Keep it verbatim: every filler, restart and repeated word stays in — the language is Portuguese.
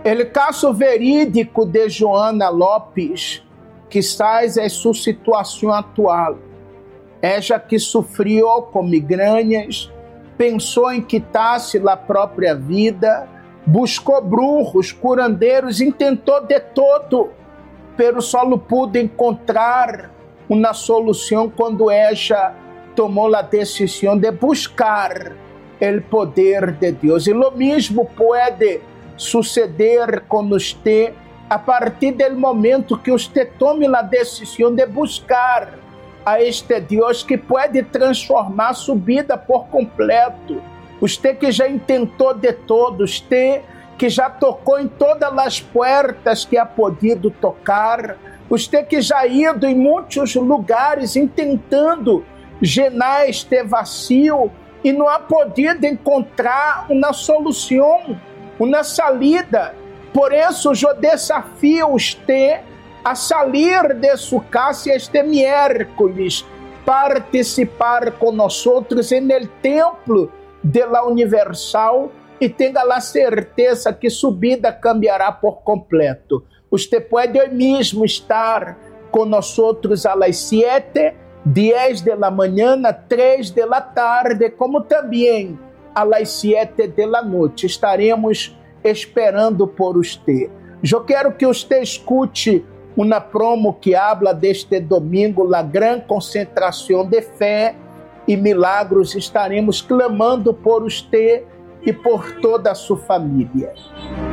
O caso verídico de Joana Lopes, quizás é sua situação atual. Ela que sofreu com migrânias, pensou em quitar-se a própria vida, buscou brujos, curandeiros, tentou de todo, pero só pude encontrar uma solução quando ela tomou a decisão de buscar o poder de Deus. E o mesmo pode suceder com você a partir do momento que você tome a decisão de buscar a este Deus que pode transformar sua vida por completo. Você que já tentou de todo, você que já tocou em todas as portas que ha podido tocar, você que já ido em muitos lugares tentando llenar este vazio e não ha podido encontrar uma solução, uma salida. Por isso, eu desafio você a sair de sua casa este miércoles, participar conosco no templo de la Universal e tenha a certeza que sua vida cambiará por completo. Você pode hoje mesmo estar conosco às sete, dez de la manhã, três de la tarde, como também às sete de la noite. Estaremos esperando por você. Eu quero que você escute uma promo que habla deste domingo, a grande concentração de fé e milagros. Estaremos clamando por você e por toda a sua família.